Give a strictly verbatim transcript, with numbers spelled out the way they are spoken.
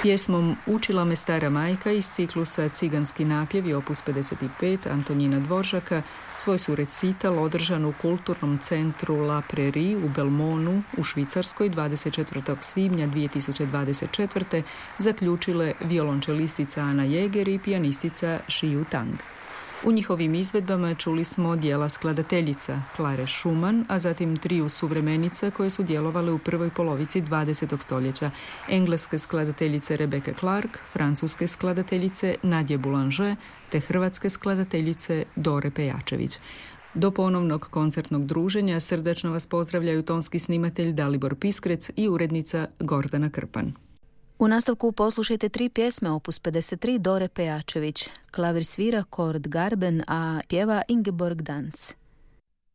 Pjesmom Učila me stara majka iz ciklusa Ciganski napjevi opus pedeset pet Antonina Dvoržaka svoj su recital održan u kulturnom centru La Prairie u Belmonu u Švicarskoj dvadeset četvrtog svibnja dvije tisuće dvadeset četvrte zaključile violončelistica Ana Jeger i pijanistica Shiyu Tang. U njihovim izvedbama čuli smo dijela skladateljica Klare Schumann, a zatim triju suvremenica koje su djelovale u prvoj polovici dvadesetog stoljeća, engleske skladateljice Rebecca Clark, francuske skladateljice Nadje Boulanger te hrvatske skladateljice Dore Pejačević. Do ponovnog koncertnog druženja srdačno vas pozdravljaju tonski snimatelj Dalibor Piskrec i urednica Gordana Krpan. U nastavku poslušajte tri pjesme opus pedeset tri Dore Pejačević. Klavir svira Kord Garben, a pjeva Ingeborg Danz.